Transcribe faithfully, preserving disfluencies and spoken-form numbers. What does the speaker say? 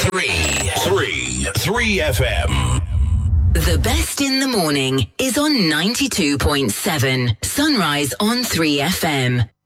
Three, three, three F M. The best in the morning is on ninety-two point seven. Sunrise on three F M.